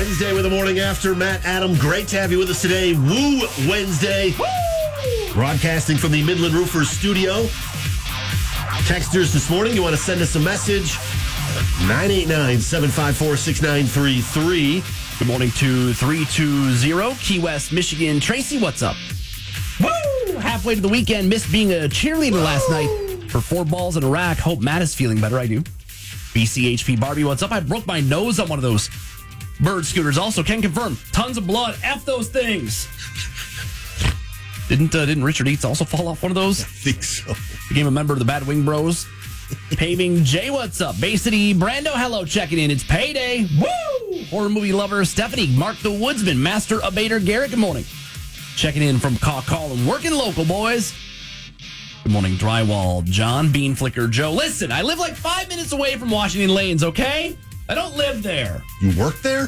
Wednesday with the morning after. Matt, Adam, great to have you with us today. Woo Wednesday. Woo! Broadcasting from the Midland Roofers studio. Texters this morning, you want to send us a message? 989-754-6933. Good morning to 320 Key West, Michigan. Tracy, what's up? Woo! Halfway to the weekend. Missed being a cheerleader last night for 4 balls in a rack. Hope Matt is feeling better. I do. BCHP Barbie, what's up? I broke my nose on one of those bird scooters. Also, can confirm, tons of blood. F those things. Didn't Richard Eats also fall off one of those? I think so. Became a member of the Bad Wing Bros. Paving Jay, what's up? Bay City Brando, hello, checking in. It's payday. Woo! Horror movie lover Stephanie, Mark the Woodsman, Master Abater Garrett, good morning. Checking in from Caw Call, working local, boys. Good morning, Drywall John, Bean Flicker Joe. Listen, I live like 5 minutes away from Washington Lanes, okay? I don't live there. You work there?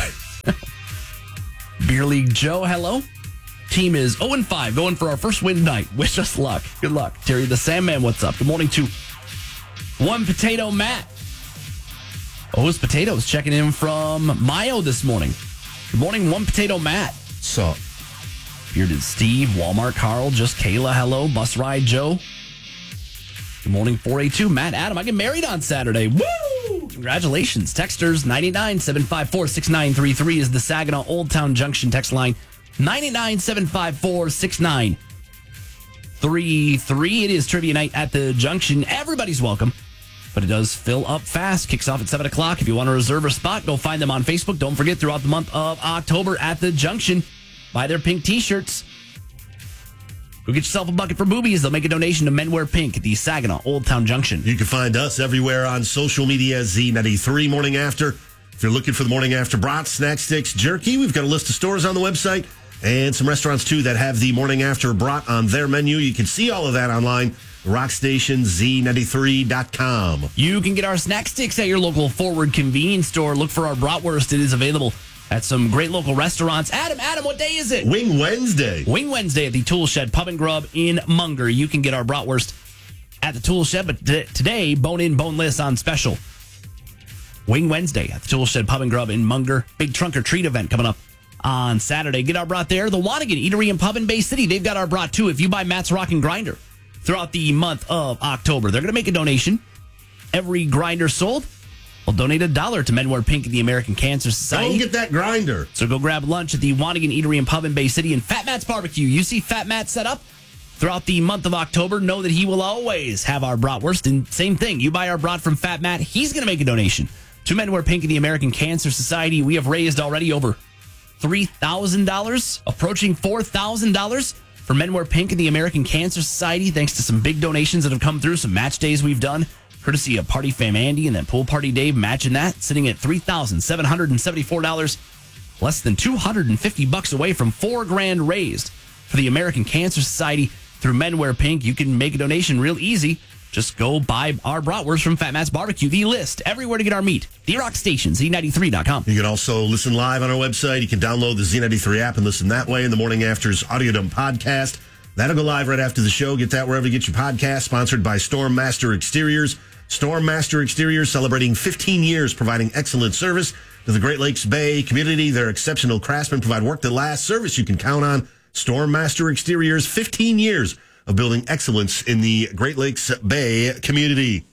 Beer League Joe, hello. Team is 0-5, going for our first win tonight. Wish us luck. Good luck. Terry the Sandman, what's up? Good morning to One Potato Matt. O's Potatoes checking in from Mayo this morning. Good morning, One Potato Matt. Sup? Bearded Steve, Walmart Carl, just Kayla, hello. Bus Ride Joe. Good morning, 482 Matt Adam. I get married on Saturday. Woo! Congratulations. Texters 989-754-6933 is the Saginaw Old Town Junction text line. 989-754-6933. It is trivia night at the Junction. Everybody's welcome, but it does fill up fast. Kicks off at 7 o'clock. If you want to reserve a spot, go find them on Facebook. Don't forget, throughout the month of October at the Junction, buy their pink T-shirts. Go get yourself a bucket for boobies. They'll make a donation to Men Wear Pink at the Saginaw Old Town Junction. You can find us everywhere on social media, Z93 Morning After. If you're looking for the Morning After brats, snack sticks, jerky, we've got a list of stores on the website and some restaurants, too, that have the Morning After brat on their menu. You can see all of that online, rockstationz93.com. You can get our snack sticks at your local Forward convenience store. Look for our bratwurst. It is available at some great local restaurants. Adam, what day is it? Wing Wednesday. Wing Wednesday at the Tool Shed Pub and Grub in Munger. You can get our bratwurst at the Tool Shed, but today, bone-in, boneless on special. Wing Wednesday at the Tool Shed Pub and Grub in Munger. Big trunk or treat event coming up on Saturday. Get our brat there. The Wanigan Eatery and Pub in Bay City, they've got our brat too. If you buy Matt's Rock and Grinder throughout the month of October, they're going to make a donation. Every grinder sold will donate $1 to Men Wear Pink and the American Cancer Society. Go get that grinder. So go grab lunch at the Wanigan Eatery and Pub in Bay City and Fat Matt's Barbecue. You see Fat Matt set up throughout the month of October. Know that he will always have our bratwurst. And same thing, you buy our brat from Fat Matt, he's going to make a donation to Men Wear Pink and the American Cancer Society. We have raised already over $3,000, approaching $4,000 for Men Wear Pink and the American Cancer Society, thanks to some big donations that have come through, some match days we've done, courtesy of Party Fam Andy and then Pool Party Dave, matching that, sitting at $3,774, less than $250 away from $4,000 raised for the American Cancer Society through Men Wear Pink. You can make a donation real easy. Just go buy our bratwurst from Fat Matt's Barbecue. The list, everywhere to get our meat. The Rock Station, Z93.com. You can also listen live on our website. You can download the Z93 app and listen that way in the Morning After's Audio Dump podcast. That'll go live right after the show. Get that wherever you get your podcast. Sponsored by Storm Master Exteriors. Storm Master Exteriors celebrating 15 years providing excellent service to the Great Lakes Bay community. Their exceptional craftsmen provide work that lasts, service you can count on. Storm Master Exteriors, 15 years of building excellence in the Great Lakes Bay community.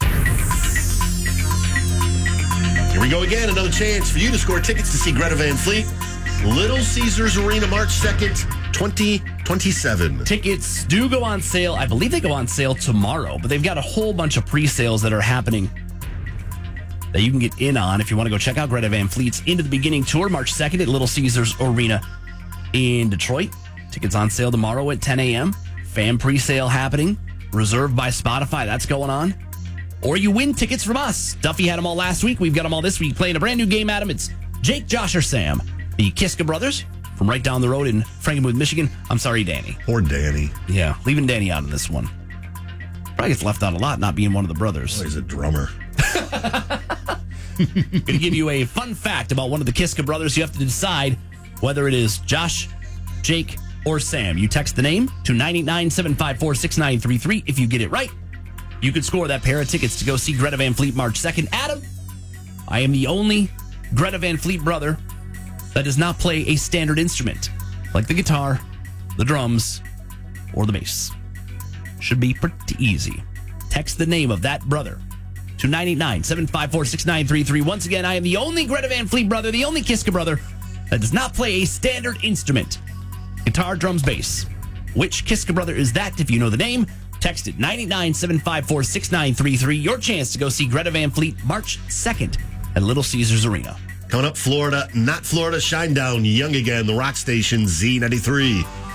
Here we go again. Another chance for you to score tickets to see Greta Van Fleet. Little Caesars Arena, March 2nd, 2027. Tickets do go on sale. I believe they go on sale tomorrow, but they've got a whole bunch of pre-sales that are happening that you can get in on if you want to go check out Greta Van Fleet's Into the Beginning tour, March 2nd at Little Caesars Arena in Detroit. Tickets on sale tomorrow at 10 a.m. Fan pre-sale happening. Reserved by Spotify. That's going on. Or you win tickets from us. Duffy had them all last week. We've got them all this week. Playing a brand new game, Adam. It's Jake, Josh, or Sam. The Kiska brothers from right down the road in Frankenmuth, Michigan. I'm sorry, Danny. Poor Danny. Yeah, leaving Danny out of this one. Probably gets left out a lot, not being one of the brothers. Oh, he's a drummer. Going to give you a fun fact about one of the Kiska brothers. You have to decide whether it is Josh, Jake, or Sam. You text the name to 989-754-6933. If you get it right, you could score that pair of tickets to go see Greta Van Fleet March 2nd. Adam, I am the only Greta Van Fleet brother that does not play a standard instrument, like the guitar, the drums, or the bass? Should be pretty easy. Text the name of that brother to 989-754-6933. Once again, I am the only Greta Van Fleet brother, the only Kiska brother that does not play a standard instrument. Guitar, drums, bass. Which Kiska brother is that? If you know the name, text it 989-754-6933. Your chance to go see Greta Van Fleet March 2nd at Little Caesars Arena. Coming up, Florida, not Florida, Shinedown, Young Again, the rock station Z93.